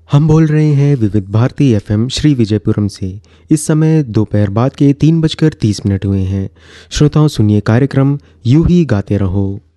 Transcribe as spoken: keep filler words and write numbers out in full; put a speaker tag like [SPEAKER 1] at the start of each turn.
[SPEAKER 1] हम बोल रहे हैं विविध भारती एफएम श्री विजयपुरम से। इस समय दोपहर बाद के तीन बजकर तीस मिनट हुए हैं। श्रोताओं, सुनिए कार्यक्रम यूं ही गाते रहो।